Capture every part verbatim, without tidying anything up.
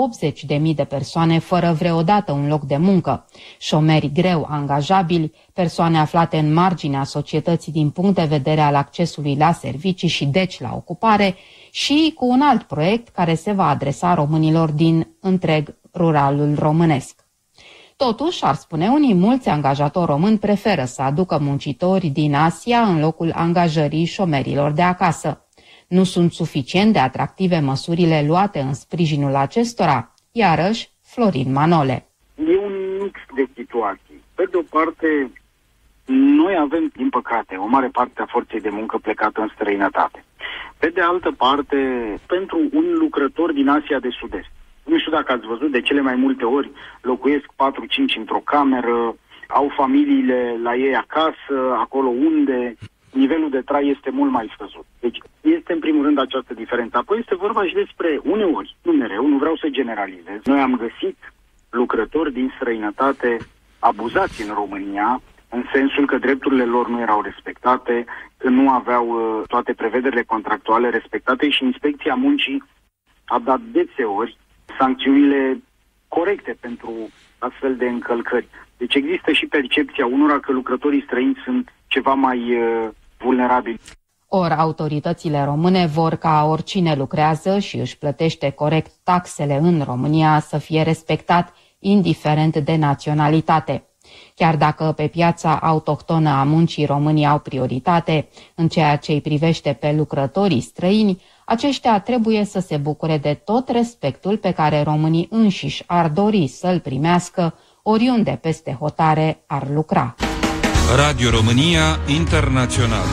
optzeci de mii de persoane fără vreodată un loc de muncă, șomeri greu angajabili, persoane aflate în marginea societății din punct de vedere al accesului la servicii și deci la ocupare, și cu un alt proiect care se va adresa românilor din întreg ruralul românesc. Totuși, ar spune unii, mulți angajatori români preferă să aducă muncitori din Asia în locul angajării șomerilor de acasă. Nu sunt suficient de atractive măsurile luate în sprijinul acestora? Iarăși, Florin Manole. E un mix de situații. Pe de o parte, noi avem, din păcate, o mare parte a forței de muncă plecată în străinătate. Pe de altă parte, pentru un lucrător din Asia de Sud-Est, nu știu dacă ați văzut, de cele mai multe ori locuiesc patru cinci într-o cameră, au familiile la ei acasă, acolo unde nivelul de trai este mult mai scăzut. Deci este în primul rând această diferență. Apoi este vorba și despre uneori, nu mereu, nu vreau să generalizez. Noi am găsit lucrători din străinătate abuzați în România, în sensul că drepturile lor nu erau respectate, că nu aveau uh, toate prevederile contractuale respectate și Inspecția Muncii a dat deseori sancțiunile corecte pentru astfel de încălcări. Deci există și percepția unora că lucrătorii străini sunt ceva mai uh, vulnerabili. Ori autoritățile române vor ca oricine lucrează și își plătește corect taxele în România să fie respectat, indiferent de naționalitate. Chiar dacă pe piața autohtonă a muncii românii au prioritate, în ceea ce îi privește pe lucrătorii străini, aceștia trebuie să se bucure de tot respectul pe care românii înșiși ar dori să-l primească oriunde peste hotare ar lucra. Radio România Internațional.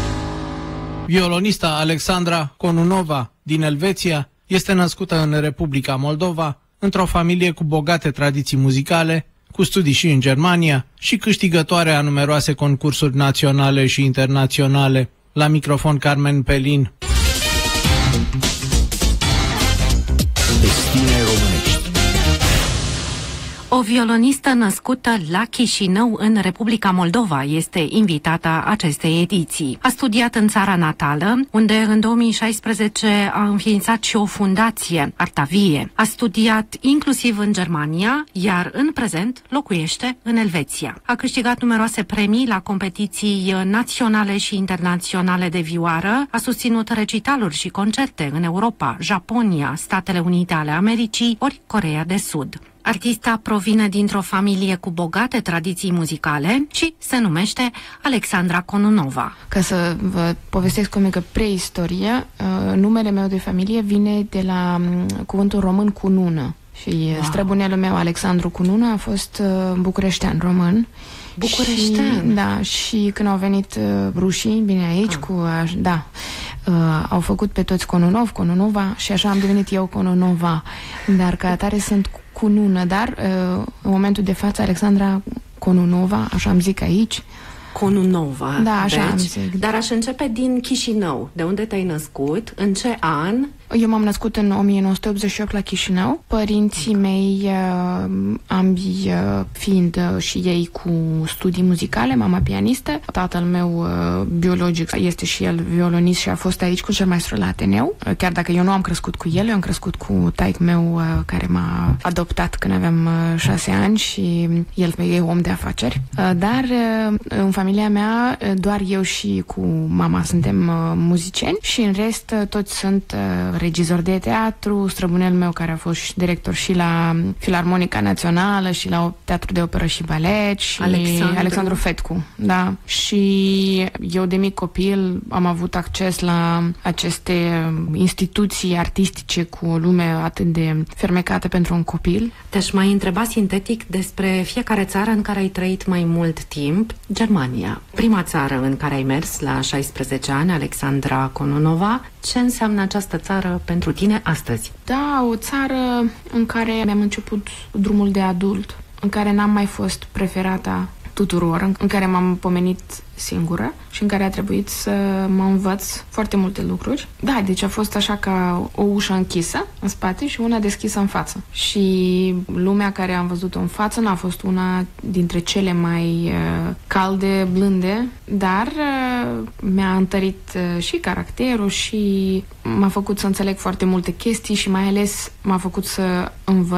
Violonista Alexandra Konunova din Elveția este născută în Republica Moldova, într-o familie cu bogate tradiții muzicale, cu studii și în Germania și câștigătoare a numeroase concursuri naționale și internaționale. La microfon Carmen Pelin. Destine românești. O violonistă născută la Chișinău, în Republica Moldova, este invitata acestei ediții. A studiat în țara natală, unde în două mii șaisprezece a înființat și o fundație, Artavie. A studiat inclusiv în Germania, iar în prezent locuiește în Elveția. A câștigat numeroase premii la competiții naționale și internaționale de vioară, a susținut recitaluri și concerte în Europa, Japonia, Statele Unite ale Americii, ori Coreea de Sud. Artista provine dintr-o familie cu bogate tradiții muzicale și se numește Alexandra Konunova. Ca să vă povestesc o mică preistorie, numele meu de familie vine de la cuvântul român cunună. Și wow. străbunelul meu, Alexandru Cunună, a fost bucureștean român. Bucureștean? Și, da, și când au venit rușii, bine aici, ah. cu, da, uh, au făcut pe toți Konunov, Konunova și așa am devenit eu Konunova. Dar ca atare sunt Cunună, dar uh, în momentul de față Alexandra Konunova, așa am zic aici. Konunova. Da, așa deci, am zic. Dar aș începe din Chișinău. De unde te-ai născut? În ce an? Eu m-am născut în o mie nouă sute optzeci și opt la Chișinău. Părinții mei, uh, ambii uh, fiind uh, și ei cu studii muzicale, mama pianistă. Tatăl meu uh, biologic este și el violonist și a fost aici cu maestru la Ateneu. Uh, chiar dacă eu nu am crescut cu el, eu am crescut cu taic meu uh, care m-a adoptat când aveam uh, șase ani și el e om de afaceri. Uh, dar uh, în familia mea uh, doar eu și cu mama suntem uh, muzicieni și în rest uh, toți sunt uh, regizor de teatru, străbunel meu care a fost și director și la Filarmonica Națională și la Teatru de Operă și Balet și Alexandru, Alexandru Fetcu, da. Și eu de mic copil am avut acces la aceste instituții artistice cu o lume atât de fermecată pentru un copil. Te-aș mai întreba sintetic despre fiecare țară în care ai trăit mai mult timp. Germania, prima țară în care ai mers la șaisprezece ani, Alexandra Konunova. Ce înseamnă această țară pentru tine astăzi? Da, o țară în care mi-am început drumul de adult, în care n-am mai fost preferata tuturor, în care m-am pomenit singură și în care a trebuit să mă învăț foarte multe lucruri. Da, deci a fost așa ca o ușă închisă în spate și una deschisă în față. Și lumea care am văzut-o în față n-a fost una dintre cele mai uh, calde, blânde, dar uh, mi-a întărit uh, și caracterul și m-a făcut să înțeleg foarte multe chestii și mai ales m-a făcut să învăț